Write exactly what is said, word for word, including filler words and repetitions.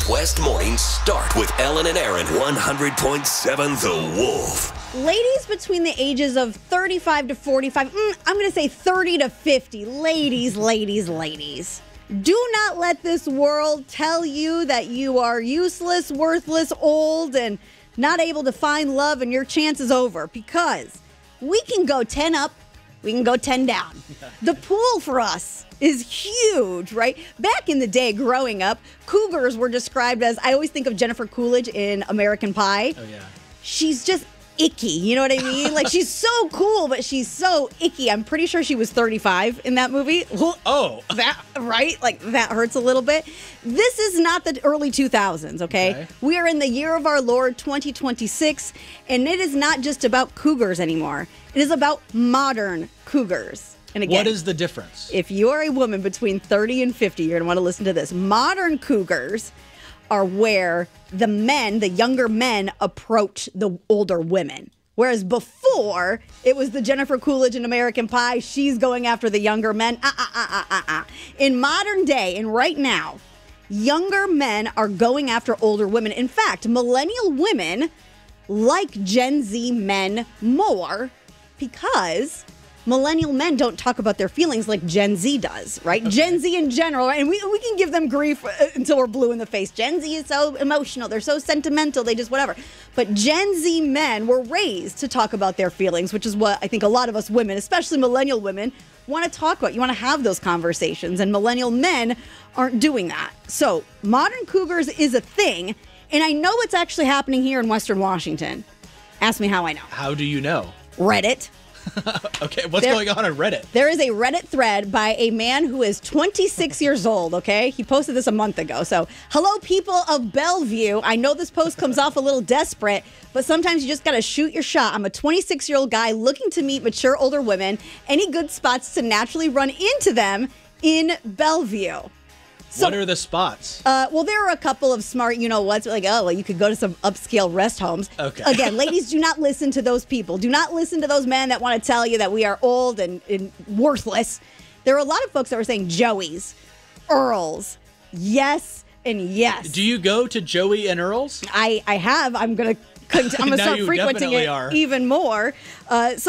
Up West mornings start with Ellen and Aaron. one hundred point seven The Wolf. Ladies between the ages of thirty-five to forty-five, mm, I'm going to say thirty to fifty. Ladies, ladies, ladies. Do not let this world tell you that you are useless, worthless, old, and not able to find love and your chance is over. Because we can go ten up, we can go ten down. The pool for us is huge, right? Back in the day, growing up, cougars were described as, I always think of Jennifer Coolidge in American Pie. Oh, yeah. She's just icky, you know what I mean? Like, she's so cool, but she's so icky. I'm pretty sure she was thirty-five in that movie. Oh. That, right? Like, that hurts a little bit. This is not the early two thousands, okay? Okay. We are in the year of our Lord, twenty twenty-six, and it is not just about cougars anymore. It is about modern cougars. And again, What is the difference? if you're a woman between thirty and fifty, you're going to want to listen to this. Modern cougars are where the men, the younger men, approach the older women. Whereas before, it was the Jennifer Coolidge in American Pie. She's going after the younger men. Uh, uh, uh, uh, uh, uh. In modern day, and right now, younger men are going after older women. In fact, millennial women like Gen Z men more because millennial men don't talk about their feelings like Gen Z does, right? Okay. Gen Z in general, and we, we can give them grief until we're blue in the face. Gen Z is so emotional. They're so sentimental. They just whatever. But Gen Z men were raised to talk about their feelings, which is what I think a lot of us women, especially millennial women, want to talk about. You want to have those conversations, and millennial men aren't doing that. So modern cougars is a thing, and I know it's actually happening here in Western Washington. Ask me how I know. How do you know? Reddit. Okay, what's There- going on on Reddit? There is a Reddit thread by a man who is twenty-six years old, okay? He posted this a month ago. So, hello, people of Bellevue. I know this post comes off a little desperate, but sometimes you just got to shoot your shot. I'm a twenty-six-year-old guy looking to meet mature older women. Any good spots to naturally run into them in Bellevue? So, What are the spots? Uh, well, there are a couple of smart, you know what's like, oh, well, you could go to some upscale rest homes. Okay. Again, ladies, do not listen to those people. Do not listen to those men that want to tell you that we are old and, and worthless. There are a lot of folks that were saying Joey's, Earl's, yes, and yes. Do you go to Joey and Earl's? I, I have. I'm going to I'm going to Now start you frequenting definitely it are. even more. Uh, so